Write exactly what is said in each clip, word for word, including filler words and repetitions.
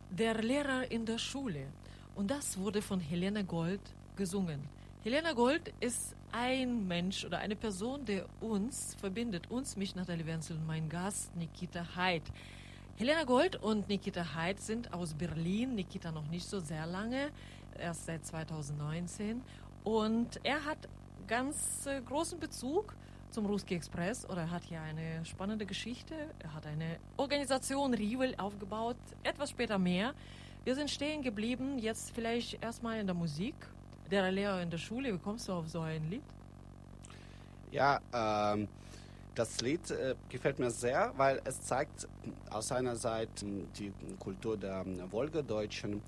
Der Lehrer in der Schule. Und das wurde von Helene Gold gesungen. Helene Gold ist ein Mensch oder eine Person, der uns verbindet, uns, mich, Nathalie Wenzel und mein Gast Nikita Haidt. Helene Gold und Nikita Haidt sind aus Berlin, Nikita noch nicht so sehr lange, erst seit zweitausendneunzehn. Und er hat ganz äh, großen Bezug zum Ruski Express oder er hat hier eine spannende Geschichte. Er hat eine Organisation Rivel aufgebaut, etwas später mehr. Wir sind stehen geblieben, jetzt vielleicht erstmal in der Musik. Der Lehrer in der Schule, wie kommst du auf so ein Lied? Ja, ähm, das Lied äh, gefällt mir sehr, weil es zeigt aus einer Seite die Kultur der Wolgadeutschen,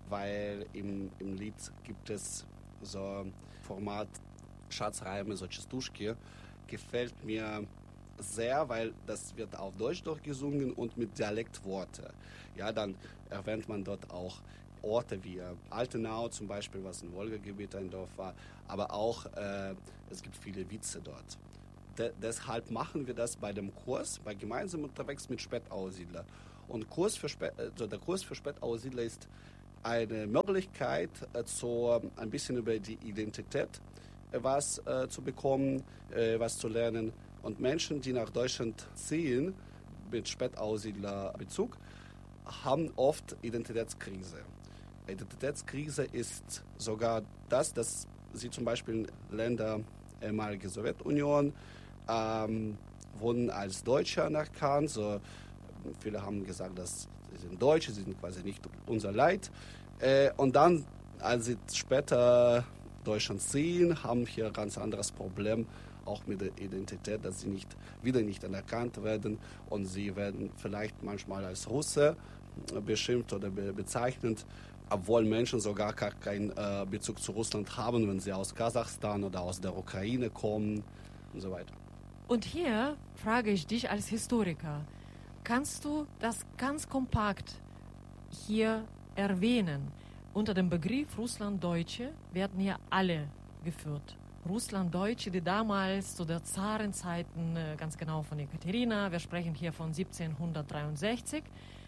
weil im, im Lied gibt es so Format Schatzreime, so Частушки, gefällt mir sehr, weil das wird auf Deutsch durchgesungen und mit Dialektworte. Ja, dann erwähnt man dort auch Orte wie Altenau zum Beispiel, was ein Wolgagebiet ein Dorf war, aber auch äh, es gibt viele Witze dort. De- deshalb machen wir das bei dem Kurs, bei Gemeinsam unterwegs mit Spätaussiedler. Und Kurs für Spä- also der Kurs für Spätaussiedler ist eine Möglichkeit, äh, so ein bisschen über die Identität äh, was äh, zu bekommen, äh, was zu lernen. Und Menschen, die nach Deutschland ziehen, mit Spätaussiedlerbezug, haben oft Identitätskrise. Identitätskrise ist sogar das, dass sie zum Beispiel in Länder ehemalige Sowjetunion ähm, wurden als Deutsche anerkannt. So, viele haben gesagt, dass sie sind Deutsche, sie sind quasi nicht unser Leid. Äh, und dann, als sie später Deutschland ziehen, haben hier ein ganz anderes Problem, auch mit der Identität, dass sie nicht, wieder nicht anerkannt werden und sie werden vielleicht manchmal als Russe beschimpft oder be bezeichnet, obwohl Menschen sogar gar keinen äh, Bezug zu Russland haben, wenn sie aus Kasachstan oder aus der Ukraine kommen und so weiter. Und hier frage ich dich als Historiker, kannst du das ganz kompakt hier erwähnen? Unter dem Begriff Russlanddeutsche werden hier alle geführt. Russlanddeutsche, die damals zu der Zarenzeiten, äh, ganz genau von Ekaterina, wir sprechen hier von siebzehnhundertdreiundsechzig,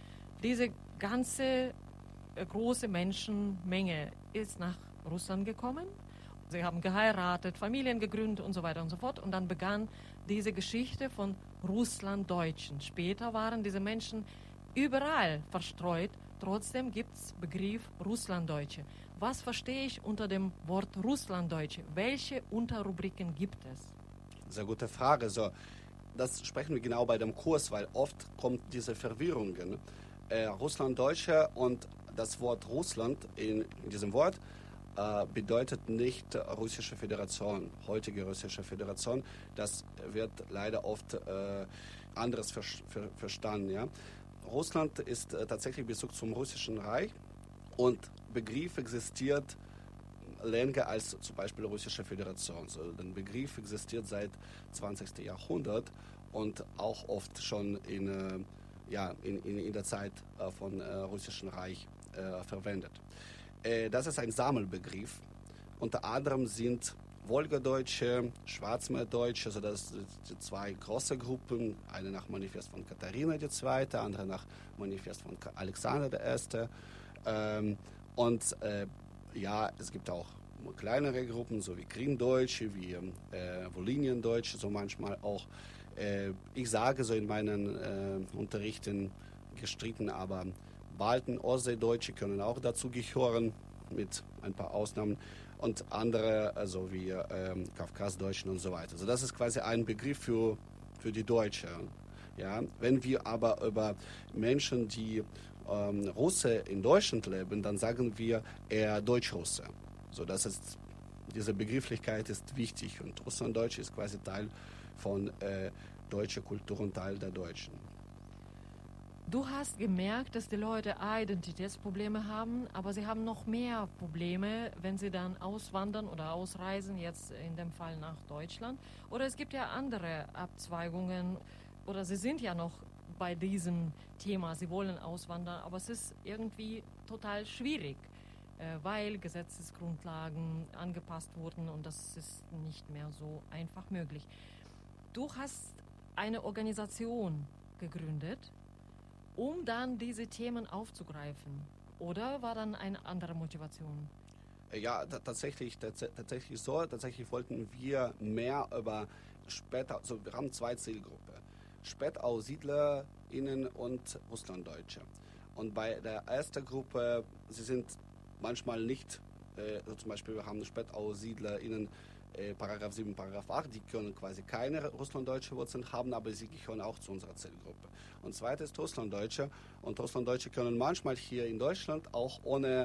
diese ganze äh, große Menschenmenge ist nach Russland gekommen. Sie haben geheiratet, Familien gegründet und so weiter und so fort. Und dann begann diese Geschichte von Russlanddeutschen. Später waren diese Menschen überall verstreut. Trotzdem gibt es Begriff Russlanddeutsche. Was verstehe ich unter dem Wort Russlanddeutsche? Welche Unterrubriken gibt es? Sehr gute Frage. So, das sprechen wir genau bei dem Kurs, weil oft kommt diese Verwirrungen. Äh, Russlanddeutsche und das Wort Russland in, in diesem Wort äh, bedeutet nicht Russische Föderation, heutige Russische Föderation. Das wird leider oft äh, anderes ver ver verstanden. Ja? Russland ist äh, tatsächlich Bezug zum Russischen Reich und Begriff existiert länger als zum Beispiel Russische Föderation. So, der Begriff existiert seit zwanzigsten Jahrhundert und auch oft schon in, äh, ja, in, in, in der Zeit äh, von äh, Russischen Reich äh, verwendet. Äh, das ist ein Sammelbegriff. Unter anderem sind Wolgadeutsche, Schwarzmeerdeutsche, also das sind die zwei große Gruppen, eine nach Manifest von Katharina die Zweite, andere nach Manifest von Alexander der Erste. Ähm, und äh, ja, es gibt auch kleinere Gruppen, so wie Krimdeutsche, wie äh, Woliniendeutsche, so manchmal auch. Äh, ich sage so in meinen äh, Unterrichten gestritten, aber Balten, Ostseedeutsche können auch dazu gehören, mit ein paar Ausnahmen. Und andere, also wie ähm, Kafkasdeutschen und so weiter. Also das ist quasi ein Begriff für, für die Deutsche. Ja? Wenn wir aber über Menschen, die ähm, Russe in Deutschland leben, dann sagen wir eher Deutschrusse. So, das ist, diese Begrifflichkeit ist wichtig und Russlanddeutsch ist quasi Teil von äh, deutscher Kultur und Teil der Deutschen. Du hast gemerkt, dass die Leute A, Identitätsprobleme haben, aber sie haben noch mehr Probleme, wenn sie dann auswandern oder ausreisen, jetzt in dem Fall nach Deutschland. Oder es gibt ja andere Abzweigungen oder sie sind ja noch bei diesem Thema, sie wollen auswandern, aber es ist irgendwie total schwierig, weil Gesetzesgrundlagen angepasst wurden und das ist nicht mehr so einfach möglich. Du hast eine Organisation gegründet um dann diese Themen aufzugreifen? Oder war dann eine andere Motivation? Ja, t- tatsächlich, tats tatsächlich so. Tatsächlich wollten wir mehr über Spät, also wir haben zwei Zielgruppen. SpätaussiedlerInnen und Russlanddeutsche. Und bei der ersten Gruppe, sie sind manchmal nicht, äh, also zum Beispiel wir haben SpätaussiedlerInnen, äh, Paragraph sieben, Paragraph acht, die können quasi keine russlanddeutsche Wurzeln haben, aber sie gehören auch zu unserer Zielgruppe. Und zweites ist Russlanddeutsche. Und Russlanddeutsche können manchmal hier in Deutschland auch ohne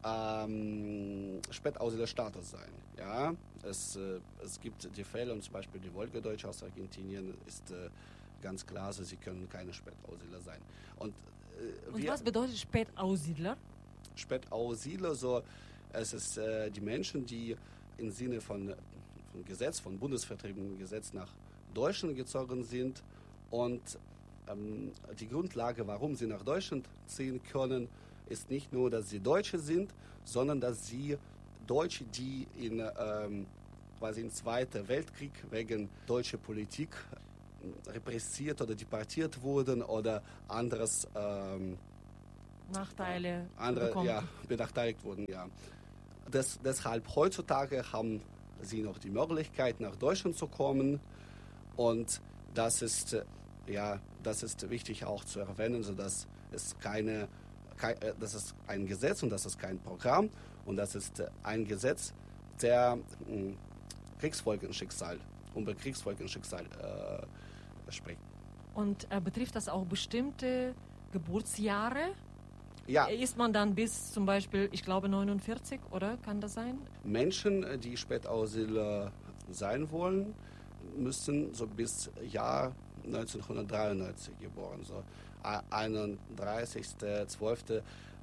ähm, Spätaussiedlerstatus sein. Ja? Es, äh, es gibt die Fälle, und zum Beispiel die Wolgadeutsche aus Argentinien ist äh, ganz klar, also sie können keine Spätaussiedler sein. Und, äh, Und wir, was bedeutet Spätaussiedler? Spätaussiedler, so, es ist äh, die Menschen, die im Sinne von, von Gesetz, von bundesvertriebenem Gesetz nach Deutschland gezogen sind und ähm, die Grundlage, warum sie nach Deutschland ziehen können, ist nicht nur, dass sie Deutsche sind, sondern dass sie Deutsche, die in, ähm, quasi im Zweiten Weltkrieg wegen deutscher Politik repressiert oder deportiert wurden oder anderes ähm, Nachteile andere, bekommen? ja, benachteiligt wurden. Ja. Des, deshalb heutzutage haben sie noch die Möglichkeit, nach Deutschland zu kommen und das ist, äh, ja, das ist wichtig auch zu erwähnen, sodass es keine Kein, das ist ein Gesetz und das ist kein Programm und das ist ein Gesetz, der mh, Kriegsfolgenschicksal, über Kriegsfolgenschicksal äh, spricht. Und äh, betrifft das auch bestimmte Geburtsjahre? Ja. Ist man dann bis zum Beispiel, ich glaube neunundvierzig, oder? Kann das sein? Menschen, die Spätaussiedler sein wollen, müssen so bis Jahr neunzehnhundertdreiundneunzig geboren, so einunddreißigster zwölfter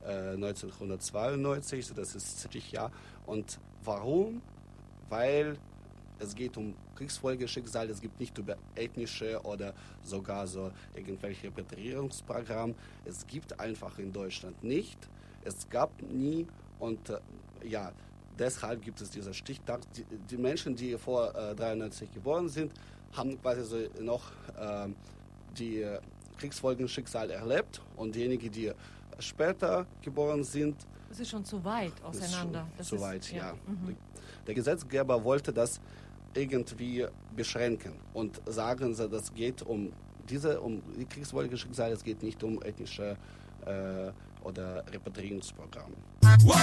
neunzehnhundertzweiundneunzig, das ist zwanzig Jahre. Und warum? Weil es geht um Kriegsfolgeschicksal, es geht nicht über ethnische oder sogar so irgendwelche Repatriierungsprogramme. Es gibt einfach in Deutschland nicht, es gab nie und äh, ja, deshalb gibt es diesen Stichtag. Die, die Menschen, die vor äh, dreiundneunzig geboren sind, haben quasi so noch äh, die Kriegsfolgenschicksal erlebt und diejenigen, die später geboren sind, Das ist schon zu weit auseinander. ist Das zu ist, weit, ja. Mhm. Der Gesetzgeber wollte das irgendwie beschränken und sagen, so, das geht um diese, um die Kriegsfolgeschicksal, es geht nicht um ethnische äh, oder Repatriierungsprogramme.